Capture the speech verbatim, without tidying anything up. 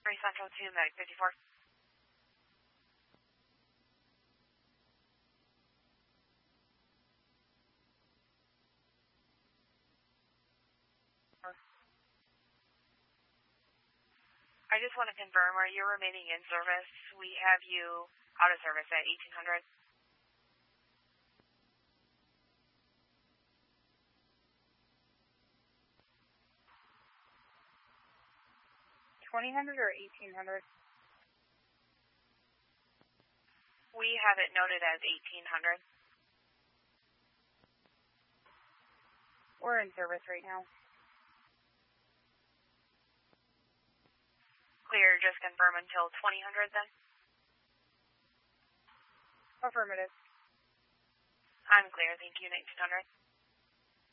three Central to Medic fifty-four. I just want to confirm, are you remaining in service? We have you out of service at eighteen hundred. twenty hundred or eighteen hundred? We have it noted as eighteen hundred. We're in service right now. Clear, just confirm until twenty hundred then? Affirmative. I'm clear, thank you, nineteen hundred.